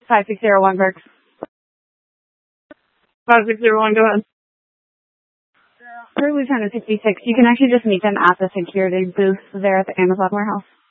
5601 Berks. 5601, go ahead. For Lieutenant 56, you can actually just meet them at the security booth there at the Amazon warehouse.